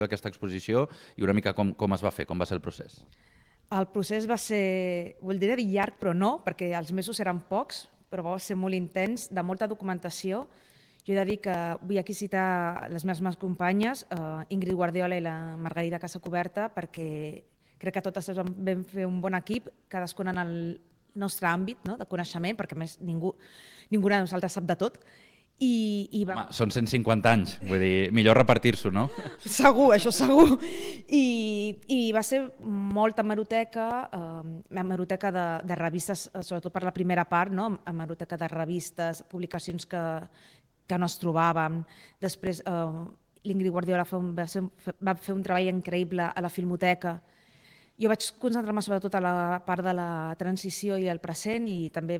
aquesta exposició i una mica com es va fer, com va ser el procés. El procés va ser, voldria dir llarg, però no, perquè els mesos eren pocs, però va ser molt intens, de molta documentació. Jo he de dir que vull aquí citar les meves companyes, Ingrid Guardiola i la Margarida Casacoberta, perquè crec que totes vam fer un bon equip, cadascuna en el nostre àmbit, no?, de coneixement, perquè a més ninguna de nosaltres sap de tot. Home, són 150 anys, vull dir, millor repartir-s'ho, no? Segur, això segur. I va ser molta hemeroteca, hemeroteca de revistes, sobretot per la primera part, no? Hemeroteca de revistes, publicacions que no es trobàvem. Després, l'Ingrid Guardiola va fer un treball increïble a la Filmoteca. Jo vaig concentrar-me sobretot a la part de la transició i el present i també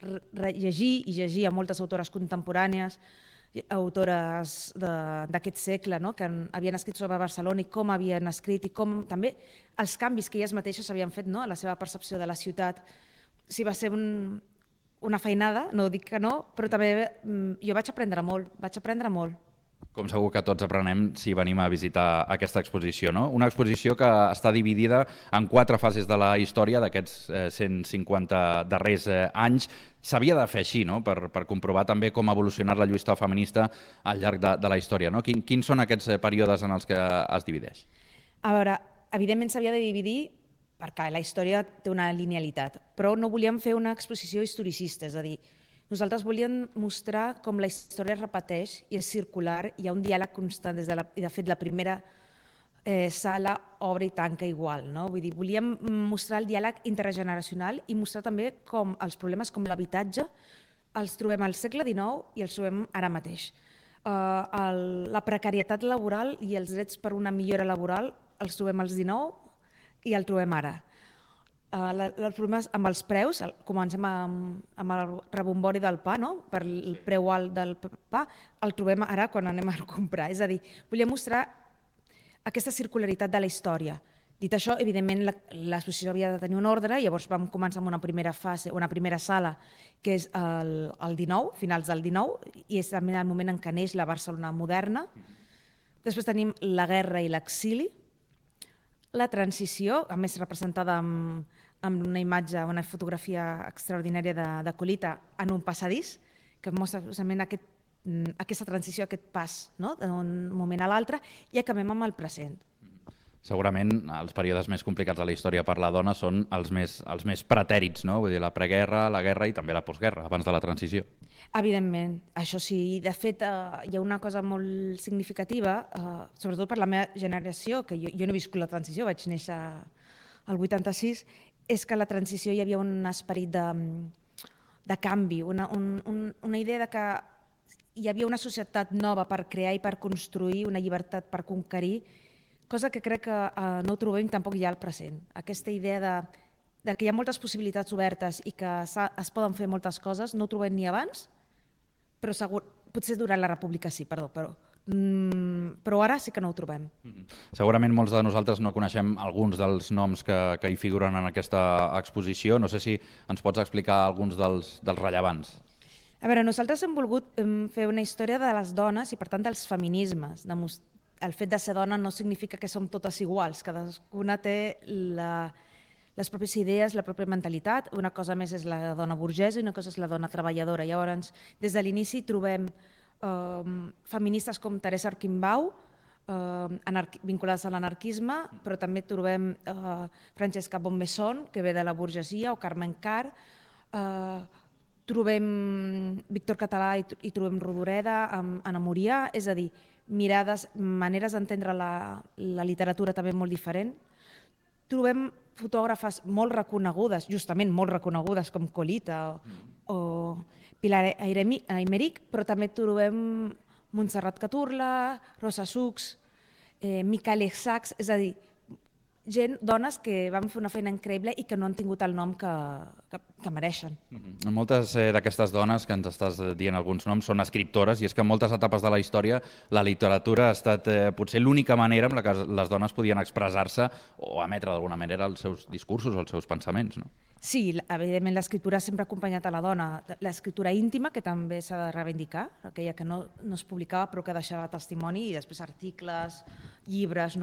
llegir a moltes autores contemporànies, autores d'aquest segle, no?, que havien escrit sobre Barcelona i com havien escrit i com també els canvis que elles mateixes havien fet, no?, a la seva percepció de la ciutat. Sí, va ser una feinada, no dic que no, però també jo vaig aprendre molt. Com segur que tots aprenem si venim a visitar aquesta exposició, no? Una exposició que està dividida en 4 fases de la història d'aquests 150 darrers anys. S'havia de fer així, no?, per comprovar també com ha evolucionat la lluita feminista al llarg de la història, no? Quins són aquests períodes en els que es divideix? A veure, evidentment s'havia de dividir perquè la història té una linealitat, però no volíem fer una exposició historicista, és a dir, nosaltres volíem mostrar com la història es repeteix i és circular, hi ha un diàleg constant, i de fet la primera sala obre i tanca igual, no? Vull dir, volíem mostrar el diàleg intergeneracional i mostrar també com els problemes com l'habitatge els trobem al segle XIX i els trobem ara mateix. La precarietat laboral i els drets per una millora laboral els trobem als XIX i el trobem ara. Els problemes amb els preus, comencem amb el rebombori del pa, no?, per el preu alt del pa, el trobem ara quan anem a comprar. És a dir, volia mostrar aquesta circularitat de la història. Dit això, evidentment, l'exposició havia de tenir un ordre, llavors vam començar amb una primera fase, una primera sala, que és el 19, finals del 19, i és també el moment en què neix la Barcelona moderna. Després tenim la guerra i l'exili, la transició, a més representada amb una imatge, una fotografia extraordinària de Colita en un passadís, que mostra justament aquesta transició, aquest pas, no?, d'un moment a l'altre, i acabem amb el present. Segurament els períodes més complicats de la història per la dona són els més pretèrits, no? Vull dir, la preguerra, la guerra i també la postguerra, abans de la transició. Evidentment, això sí. De fet, hi ha una cosa molt significativa, sobretot per la meva generació, que jo no he viscut la transició, vaig néixer al 86, és que a la transició hi havia un esperit de canvi, una idea de que hi havia una societat nova per crear i per construir, una llibertat per conquerir, cosa que crec que no ho trobem tampoc ja al present. Aquesta idea de que hi ha moltes possibilitats obertes i que es poden fer moltes coses, no ho trobem ni abans, però potser durant la República sí, però ara sí que no ho trobem. Segurament molts de nosaltres no coneixem alguns dels noms que hi figuren en aquesta exposició. No sé si ens pots explicar alguns dels rellevants. A veure, nosaltres hem volgut fer una història de les dones i, per tant, dels feminismes. El fet de ser dona no significa que som totes iguals, cadascuna té les pròpies idees, la pròpia mentalitat. Una cosa més és la dona burgesa i una cosa és la dona treballadora. Llavors, des de l'inici trobem feministes com Teresa Arquimbau, vinculades a l'anarquisme, però també trobem Francesca Bonmesson, que ve de la burgesia, o Carmen Carr, trobem Víctor Català i trobem Rodoreda, Anna Murià, és a dir, mirades, maneres d'entendre la literatura també molt diferent. Trobem fotògrafes molt reconegudes, justament molt reconegudes, com Colita o Pilar Aymerich, però també trobem Montserrat Cazorla, Rosa Sux, Michael Sachs, és a dir, dones que van fer una feina increïble i que no han tingut el nom que mereixen. Moltes d'aquestes dones, que ens estàs dient alguns noms, són escriptores, i és que en moltes etapes de la història la literatura ha estat potser l'única manera en la que les dones podien expressar-se o emetre d'alguna manera els seus discursos o els seus pensaments. No? Sí, evidentment l'escriptura sempre ha acompanyat a la dona. L'escriptura íntima, que també s'ha de reivindicar, aquella que no es publicava però que deixava testimoni, i després articles, llibres,